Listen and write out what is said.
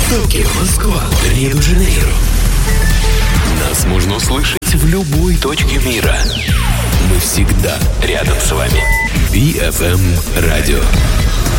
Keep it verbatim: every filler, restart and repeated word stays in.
Токио, Москва, Рио-де-Жанейро. Нас можно услышать в любой точке мира. Мы всегда рядом с вами. би эф эм Радио.